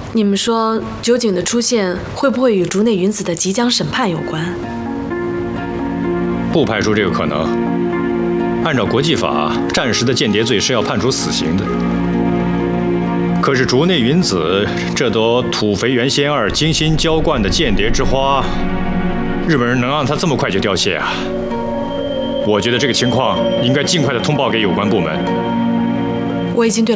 你们说酒井的出现会不会与竹内云子的即将审判有关？ 不排除这个可能。按照国际法，战时的间谍罪是要判处死刑的。可是竹内云子这朵土肥原仙二精心浇灌的间谍之花，日本人能让它这么快就凋谢啊？我觉得这个情况应该尽快的通报给有关部门。 我已经对